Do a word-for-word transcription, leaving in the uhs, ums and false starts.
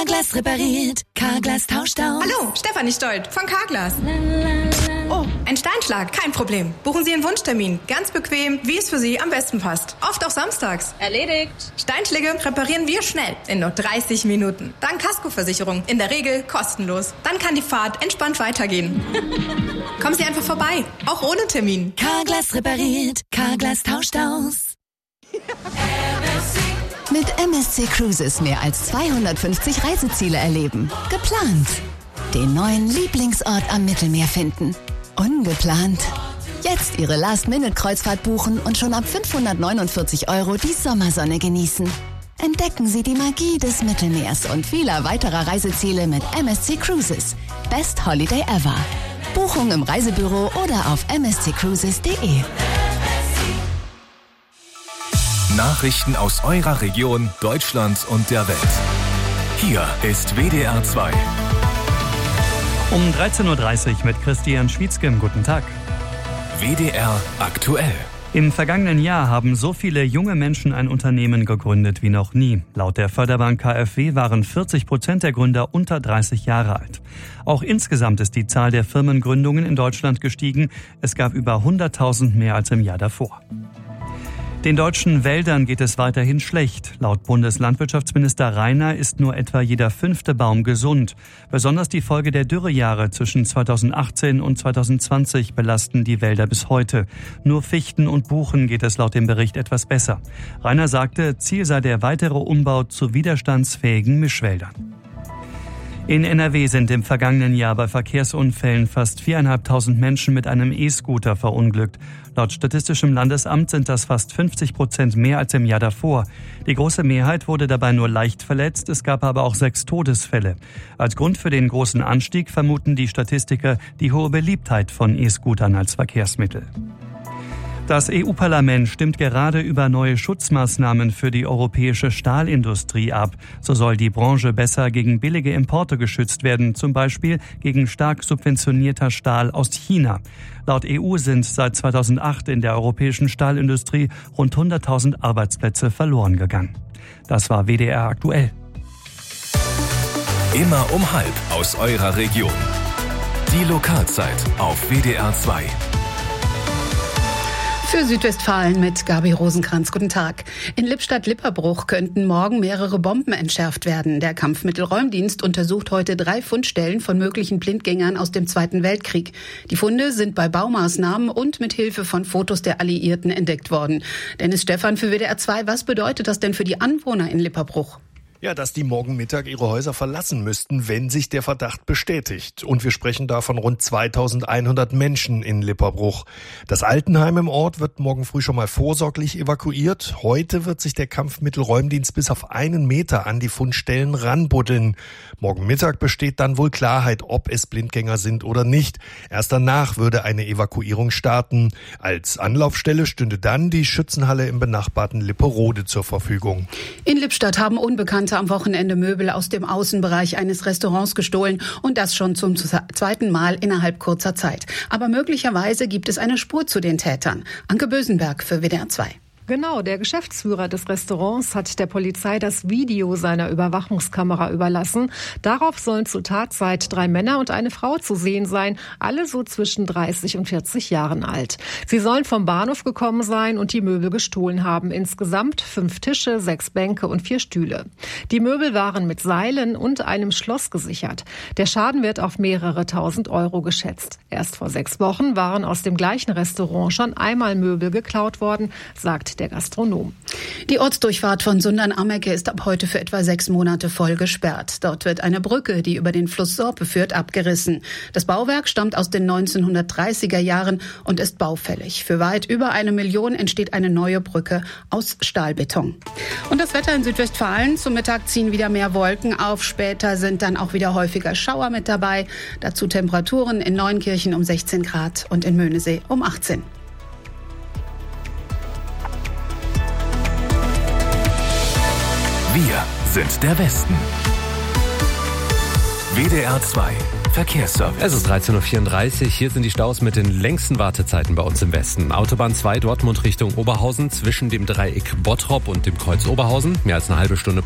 Carglass repariert, Carglass tauscht aus. Hallo, Stefanie Stolt von Carglass. Oh, ein Steinschlag, kein Problem. Buchen Sie einen Wunschtermin, ganz bequem, wie es für Sie am besten passt. Oft auch samstags. Erledigt. Steinschläge reparieren wir schnell, in nur dreißig Minuten. Dank Kaskoversicherung, in der Regel kostenlos. Dann kann die Fahrt entspannt weitergehen. Kommen Sie einfach vorbei, auch ohne Termin. Carglass repariert, Carglass tauscht aus. Mit M S C Cruises mehr als zweihundertfünfzig Reiseziele erleben. Geplant. Den neuen Lieblingsort am Mittelmeer finden. Ungeplant. Jetzt Ihre Last-Minute-Kreuzfahrt buchen und schon ab fünfhundertneunundvierzig Euro die Sommersonne genießen. Entdecken Sie die Magie des Mittelmeers und vieler weiterer Reiseziele mit M S C Cruises. Best Holiday ever. Buchung im Reisebüro oder auf m s c cruises punkt d e. Nachrichten aus eurer Region, Deutschland und der Welt. Hier ist W D R zwei. Um dreizehn Uhr dreißig mit Christian Schwietzke. Guten Tag. W D R aktuell. Im vergangenen Jahr haben so viele junge Menschen ein Unternehmen gegründet wie noch nie. Laut der Förderbank K f W waren vierzig Prozent der Gründer unter dreißig Jahre alt. Auch insgesamt ist die Zahl der Firmengründungen in Deutschland gestiegen. Es gab über hunderttausend mehr als im Jahr davor. Den deutschen Wäldern geht es weiterhin schlecht. Laut Bundeslandwirtschaftsminister Rainer ist nur etwa jeder fünfte Baum gesund. Besonders die Folge der Dürrejahre zwischen zweitausendachtzehn und zweitausendzwanzig belasten die Wälder bis heute. Nur Fichten und Buchen geht es laut dem Bericht etwas besser. Rainer sagte, Ziel sei der weitere Umbau zu widerstandsfähigen Mischwäldern. In N R W sind im vergangenen Jahr bei Verkehrsunfällen fast viertausendfünfhundert Menschen mit einem E-Scooter verunglückt. Laut Statistischem Landesamt sind das fast fünfzig Prozent mehr als im Jahr davor. Die große Mehrheit wurde dabei nur leicht verletzt, es gab aber auch sechs Todesfälle. Als Grund für den großen Anstieg vermuten die Statistiker die hohe Beliebtheit von E-Scootern als Verkehrsmittel. Das E U-Parlament stimmt gerade über neue Schutzmaßnahmen für die europäische Stahlindustrie ab. So soll die Branche besser gegen billige Importe geschützt werden, zum Beispiel gegen stark subventionierter Stahl aus China. Laut E U sind seit zweitausendacht in der europäischen Stahlindustrie rund hunderttausend Arbeitsplätze verloren gegangen. Das war W D R aktuell. Immer um halb aus eurer Region. Die Lokalzeit auf W D R zwei. Für Südwestfalen mit Gabi Rosenkranz. Guten Tag. In Lippstadt-Lipperbruch könnten morgen mehrere Bomben entschärft werden. Der Kampfmittelräumdienst untersucht heute drei Fundstellen von möglichen Blindgängern aus dem Zweiten Weltkrieg. Die Funde sind bei Baumaßnahmen und mit Hilfe von Fotos der Alliierten entdeckt worden. Dennis Stephan für W D R zwei. Was bedeutet das denn für die Anwohner in Lipperbruch? Ja, dass die morgen Mittag ihre Häuser verlassen müssten, wenn sich der Verdacht bestätigt. Und wir sprechen da von rund zweitausendeinhundert Menschen in Lipperbruch. Das Altenheim im Ort wird morgen früh schon mal vorsorglich evakuiert. Heute wird sich der Kampfmittelräumdienst bis auf einen Meter an die Fundstellen ranbuddeln. Morgen Mittag besteht dann wohl Klarheit, ob es Blindgänger sind oder nicht. Erst danach würde eine Evakuierung starten. Als Anlaufstelle stünde dann die Schützenhalle im benachbarten Lipperode zur Verfügung. In Lippstadt haben Unbekannte am Wochenende Möbel aus dem Außenbereich eines Restaurants gestohlen und das schon zum zweiten Mal innerhalb kurzer Zeit. Aber möglicherweise gibt es eine Spur zu den Tätern. Anke Bösenberg für W D R zwei. Genau, der Geschäftsführer des Restaurants hat der Polizei das Video seiner Überwachungskamera überlassen. Darauf sollen zur Tatzeit drei Männer und eine Frau zu sehen sein, alle so zwischen dreißig und vierzig Jahren alt. Sie sollen vom Bahnhof gekommen sein und die Möbel gestohlen haben. Insgesamt fünf Tische, sechs Bänke und vier Stühle. Die Möbel waren mit Seilen und einem Schloss gesichert. Der Schaden wird auf mehrere tausend Euro geschätzt. Erst vor sechs Wochen waren aus dem gleichen Restaurant schon einmal Möbel geklaut worden, sagt der Gastronom. Die Ortsdurchfahrt von Sundern-Ammecke ist ab heute für etwa sechs Monate voll gesperrt. Dort wird eine Brücke, die über den Fluss Sorpe führt, abgerissen. Das Bauwerk stammt aus den neunzehnhundertdreißiger Jahren und ist baufällig. Für weit über eine Million entsteht eine neue Brücke aus Stahlbeton. Und das Wetter in Südwestfalen. Zum Mittag ziehen wieder mehr Wolken auf. Später sind dann auch wieder häufiger Schauer mit dabei. Dazu Temperaturen in Neunkirchen um sechzehn Grad und in Möhnesee um achtzehn. Wir sind der Westen. W D R zwei Verkehrsservice. Es ist dreizehn Uhr vierunddreißig. Hier sind die Staus mit den längsten Wartezeiten bei uns im Westen. Autobahn zwei Dortmund Richtung Oberhausen zwischen dem Dreieck Bottrop und dem Kreuz Oberhausen. Mehr als eine halbe Stunde